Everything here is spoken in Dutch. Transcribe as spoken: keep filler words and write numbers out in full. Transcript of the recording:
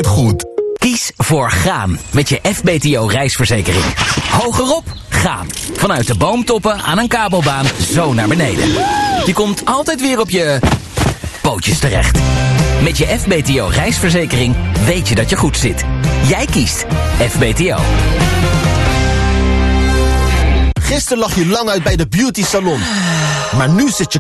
altijd goed. Kies voor gaan met je F B T O reisverzekering. Hogerop, gaan. Vanuit de boomtoppen aan een kabelbaan zo naar beneden. Je komt altijd weer op je pootjes terecht. Met je F B T O reisverzekering weet je dat je goed zit. Jij kiest F B T O. Gisteren lag je lang uit bij de beauty salon. Maar nu zit je